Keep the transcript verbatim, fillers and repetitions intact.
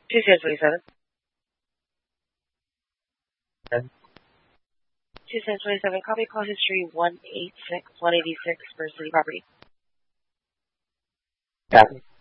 two ten twenty-seven. ten. two ten twenty-seven, copy call history one eight six one eighty-six for city property. Copy.